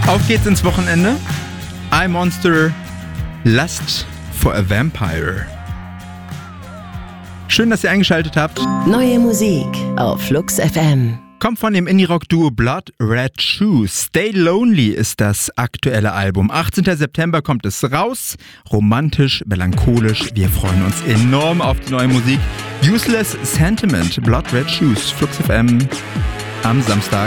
Auf geht's ins Wochenende. I Monster, Lust for a Vampire. Schön, dass ihr eingeschaltet habt. Neue Musik auf Flux FM. Kommt von dem Indie-Rock-Duo Blood Red Shoes. Stay Lonely ist das aktuelle Album. 18. September kommt es raus. Romantisch, melancholisch. Wir freuen uns enorm auf die neue Musik. Useless Sentiment, Blood Red Shoes, Flux FM am Samstag.